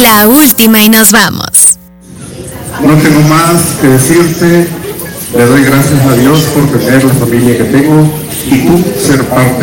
la última y nos vamos. No tengo más que decirte. Le doy gracias a Dios por tener la familia que tengo y tú ser parte